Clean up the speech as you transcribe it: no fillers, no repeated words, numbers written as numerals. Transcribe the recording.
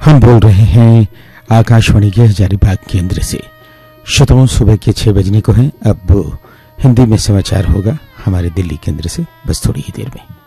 हम बोल रहे हैं आकाशवाणी के हजारीबाग केंद्र से। श्रोताओं, सुबह के 6 बजने को हैं। अब हिंदी में समाचार होगा हमारे दिल्ली केंद्र से, बस थोड़ी ही देर में।